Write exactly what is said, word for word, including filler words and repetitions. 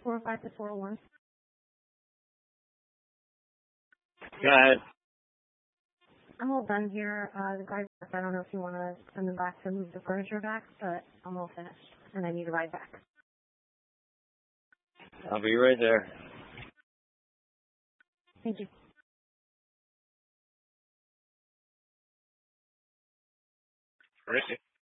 four oh five to four oh one. Go ahead. I'm all done here. Uh, the guy, I don't know if you want to send them back to move the furniture back, but I'm all finished, and I need a ride back. I'll be right there. Thank you. Ricky.